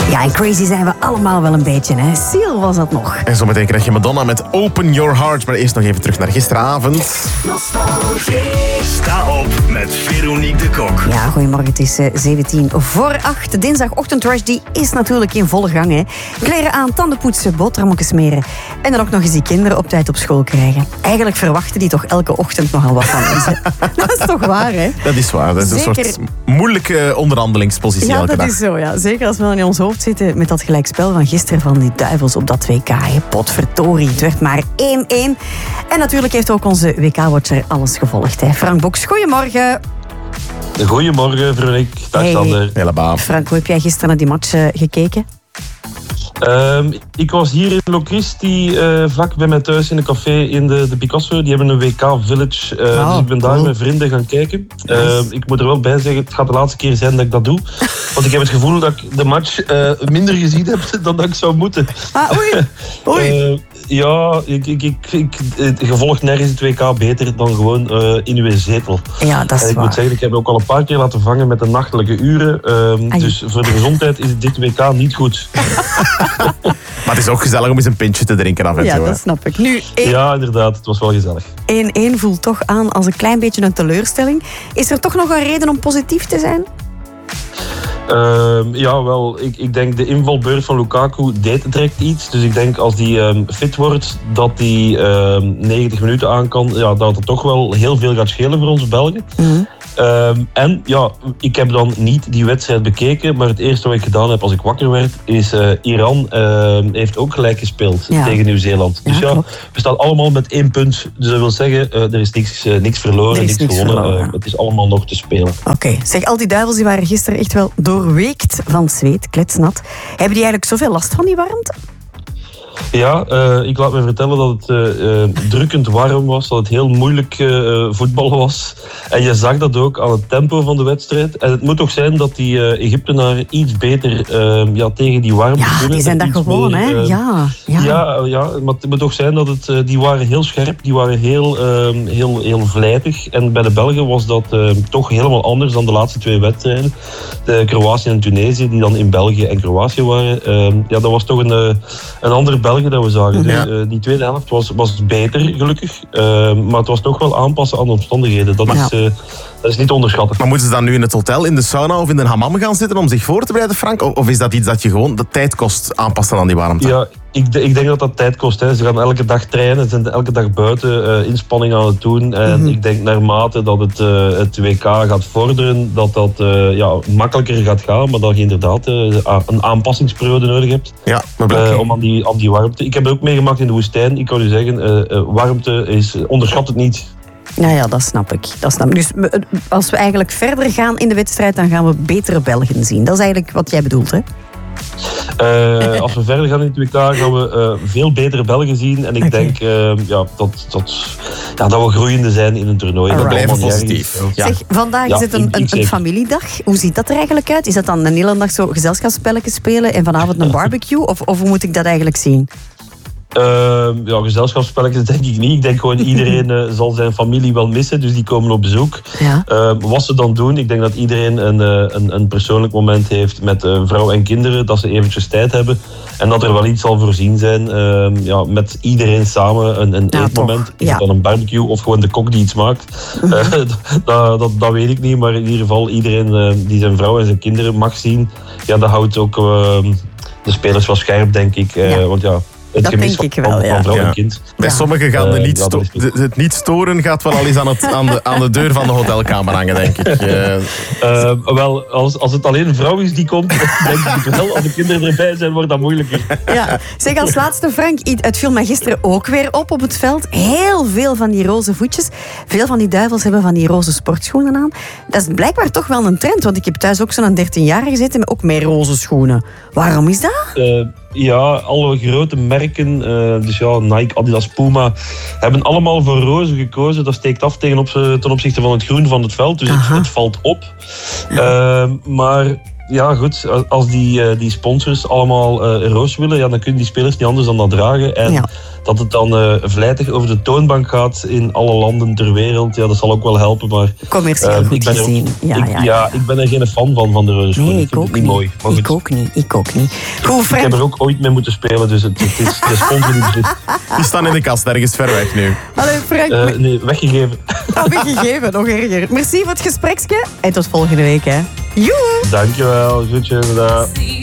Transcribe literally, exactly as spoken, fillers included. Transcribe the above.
Ja, en crazy zijn we allemaal wel een beetje, hè. Seal was dat nog. En zometeen krijg je Madonna met Open Your Heart. Maar eerst nog even terug naar gisteravond. Sta op met Veronique de Kok. Ja, goedemorgen. Het is uh, zeventien voor acht. De dinsdagochtendrush die is natuurlijk in volle gang, hè. Kleren aan, tanden poetsen, boterhammen smeren. En dan ook nog eens die kinderen op tijd op school krijgen. Eigenlijk verwachten die toch elke ochtend nogal wat van ons. Dat is toch waar, hè? Dat is waar. Dat is Zeker. een soort moeilijke onderhandelingspositie Ja, elke dat dag. is zo, ja. Zeker als we dan in ons hoofd zitten met dat gelijkspel van gisteren van die duivels op dat W K. Hè. Potverdorie, het werd maar één-één. En natuurlijk heeft ook onze W K-watcher alles gevolgd. Hè. Frank Boks, goedemorgen. Goedemorgen, Veronique. Dag, Hey. Sander. Helemaal. Frank, hoe heb jij gisteren naar die match uh, gekeken? Um, ik was hier in Locristi, uh, vlak bij mij thuis in een café in de, de Picasso. Die hebben een W K Village, uh, Oh, dus ik ben daar cool. met vrienden gaan kijken. Uh, ik moet er wel bij zeggen, het gaat de laatste keer zijn dat ik dat doe. Want ik heb het gevoel dat ik de match uh, minder gezien heb dan dat ik zou moeten. Ah, oei. Oei. Uh, ja, ik, ik, ik, ik, je volgt nergens het W K beter dan gewoon uh, in uw zetel. Ja, dat En is ik moet waar. zeggen, ik heb me ook al een paar keer laten vangen met de nachtelijke uren. Um, Ai. dus voor de gezondheid is dit W K niet goed. Maar het is ook gezellig om eens een pintje te drinken af en Ja, toe. hè. dat snap ik. Nu, Ja, inderdaad, het was wel gezellig. één-één voelt toch aan als een klein beetje een teleurstelling. Is er toch nog een reden om positief te zijn? Uh, ja, wel, ik, ik denk de invalbeurt van Lukaku deed direct iets. Dus ik denk als die um, fit wordt, dat hij um, negentig minuten aan kan. Ja, dat het toch wel heel veel gaat schelen voor ons Belgen. Mm-hmm. Um, en ja, ik heb dan niet die wedstrijd bekeken. Maar het eerste wat ik gedaan heb als ik wakker werd, is uh, Iran uh, heeft ook gelijk gespeeld Ja. tegen Nieuw-Zeeland. Ja, Dus ja, klopt. we staan allemaal met één punt. Dus dat wil zeggen, uh, er is niks, uh, niks verloren, Er is niks niks gewonnen. verloren. Uh, het is allemaal nog te spelen. Oké, zeg, al die duivels die waren gisteren echt wel doorweekt van zweet, kletsnat. Hebben die eigenlijk zoveel last van die warmte? Ja, uh, ik laat me vertellen dat het uh, uh, drukkend warm was, dat het heel moeilijk uh, voetballen was. En je zag dat ook aan het tempo van de wedstrijd. En het moet toch zijn dat die uh, Egyptenaren iets beter uh, ja, tegen die warmte Ja, kunnen. die zijn dat Iets gewoon, meer, hè? uh, Ja, ja. Ja, ja, maar het moet toch zijn dat het, uh, die waren heel scherp, die waren heel, uh, heel, heel vlijtig. En bij de Belgen was dat uh, toch helemaal anders dan de laatste twee wedstrijden. De Kroatië en Tunesië, die dan in België en Kroatië waren. Uh, ja, dat was toch een, uh, een andere België dat we zagen. Ja. Dus, uh, die tweede helft was, was beter, gelukkig. Uh, maar het was toch wel aanpassen aan de omstandigheden. Dat, Ja. is, uh, dat is niet te onderschatten. Maar moeten ze dan nu in het hotel, in de sauna of in de hammam gaan zitten om zich voor te bereiden, Frank? Of of is dat iets dat je gewoon de tijd kost aanpassen aan die warmte? Ja, ik, ik denk dat dat tijd kost. Hè. Ze gaan elke dag trainen, ze zijn elke dag buiten uh, inspanning aan het doen. En Mm-hmm. ik denk naarmate dat het, uh, het W K gaat vorderen, dat dat uh, ja, makkelijker gaat gaan. Maar dat je inderdaad uh, een aanpassingsperiode nodig hebt Ja, maar uh, blijkbaar. om aan die, aan die warmte. Ik heb het ook meegemaakt in de woestijn. Ik kan u zeggen, uh, uh, warmte is, onderschat het niet. Ja, ja, dat snap ik. Dat snap ik. Dus uh, als we eigenlijk verder gaan in de wedstrijd, dan gaan we betere Belgen zien. Dat is eigenlijk wat jij bedoelt, hè? Uh, als we verder gaan in het W K gaan we uh, veel betere Belgen zien. En ik Oké. denk uh, ja, dat, dat, ja, dat we groeiende zijn in een toernooi. Alright. Dat Blijven allemaal niet erg positief. is. Ja. Zeg, vandaag Ja, is het een, ik- een, ik een zeker. familiedag. Hoe ziet dat er eigenlijk uit? Is dat dan een hele dag zo gezelschapsspelletjes spelen en vanavond een barbecue? Of, of hoe moet ik dat eigenlijk zien? Uh, ja, gezelschapsspelletjes denk ik niet. Ik denk gewoon iedereen uh, zal zijn familie wel missen, dus die komen op bezoek. Ja. Uh, wat ze dan doen, ik denk dat iedereen een, uh, een, een persoonlijk moment heeft met uh, vrouw en kinderen, dat ze eventjes tijd hebben en dat er wel iets zal voorzien zijn uh, ja, met iedereen samen een, een Ja, eetmoment. toch. Is Ja. het dan een barbecue of gewoon de kok die iets maakt? Uh, dat, dat, dat weet ik niet, maar in ieder geval iedereen uh, die zijn vrouw en zijn kinderen mag zien, ja, dat houdt ook uh, de spelers wel scherp, denk ik. Uh, Ja. Want ja, het Dat gemis denk ik van, wel, ja. van vrouw Ja. en kind. Bij Ja. sommigen gaan de Eh, niet ja, dat sto- is goed. de- het niet storen gaat wel al eens aan, het, aan, de, aan de deur van de hotelkamer hangen, denk ik. Eh, Uh, wel, als, als het alleen een vrouw is die komt, denk ik wel. Als de kinderen erbij zijn, wordt dat moeilijker. Ja. Zeg, als laatste, Frank, i- het viel mij gisteren ook weer op op het veld. Heel veel van die roze voetjes. Veel van die duivels hebben van die roze sportschoenen aan. Dat is blijkbaar toch wel een trend, want ik heb thuis ook zo'n dertienjarige zitten met ook meer roze schoenen. Waarom is dat? Uh, ja, alle grote merken, uh, dus ja, Nike, Adidas, Puma, hebben allemaal voor roze gekozen. Dat steekt af tegen op, ten opzichte van het groen van het veld, dus het, Aha. het valt op. Uh, maar ja, goed. Als die, uh, die sponsors allemaal uh, roos willen, ja, dan kunnen die spelers niet anders dan dat dragen. En ja. dat het dan uh, vlijtig over de toonbank gaat in alle landen ter wereld, ja, dat zal ook wel helpen. Maar commercieel uh, goed gezien. Ook, ja, ik, ja, ja. ja, ik ben er geen fan van, van de roze schoenen. Nee, ik, ik ook niet. niet. Mooi, maar ik ook niet. Ik ook niet. Goed, Frank. Ik heb er ook ooit mee moeten spelen, dus het, het is de sponsor niet beslist. Die staan in de kast, ergens ver weg nu. Allee, Frank. Uh, nee, weggegeven. Oh, weggegeven, nog erger. Merci voor het gespreksje en tot volgende week. Hè. Joe! Dankjewel, groetjes.